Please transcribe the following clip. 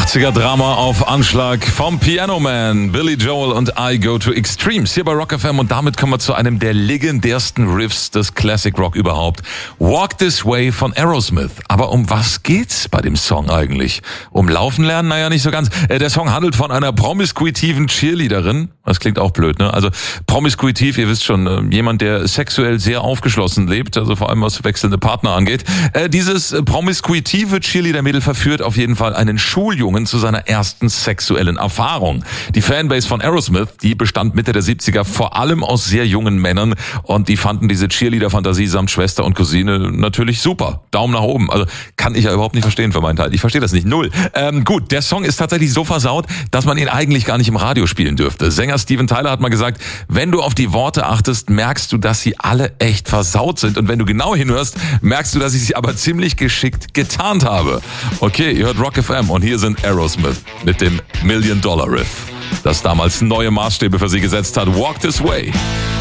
80er Drama auf Anschlag vom Piano Man, Billy Joel und I Go to Extremes hier bei Rock FM, und damit kommen wir zu einem der legendärsten Riffs des Classic Rock überhaupt. Walk This Way von Aerosmith. Aber um was geht's bei dem Song eigentlich? Um Laufen lernen? Naja, nicht so ganz. Der Song handelt von einer promiskuitiven Cheerleaderin. Das klingt auch blöd, ne? Also promiskuitiv, ihr wisst schon, jemand, der sexuell sehr aufgeschlossen lebt, also vor allem was wechselnde Partner angeht. Dieses promiskuitive Cheerleader-Mädel verführt auf jeden Fall einen Schuljungen zu seiner ersten sexuellen Erfahrung. Die Fanbase von Aerosmith, die bestand Mitte der 70er vor allem aus sehr jungen Männern, und die fanden diese Cheerleader-Fantasie samt Schwester und Cousine natürlich super. Daumen nach oben. Also kann ich ja überhaupt nicht verstehen für meinen Teil. Ich verstehe das nicht. Null. Gut, der Song ist tatsächlich so versaut, dass man ihn eigentlich gar nicht im Radio spielen dürfte. Sänger Steven Tyler hat mal gesagt, wenn du auf die Worte achtest, merkst du, dass sie alle echt versaut sind. Und wenn du genau hinhörst, merkst du, dass ich sie aber ziemlich geschickt getarnt habe. Okay, ihr hört Rock FM und hier sind Aerosmith mit dem $1 Million Riff, das damals neue Maßstäbe für sie gesetzt hat. Walk This Way.